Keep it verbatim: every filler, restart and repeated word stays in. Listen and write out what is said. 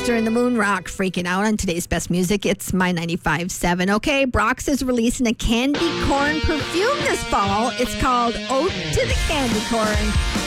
Webster and the Moon Rock freaking out on today's best music. It's My ninety-five point seven. Okay, Brock's is releasing a candy corn perfume this fall. It's called Ode to the Candy Corn.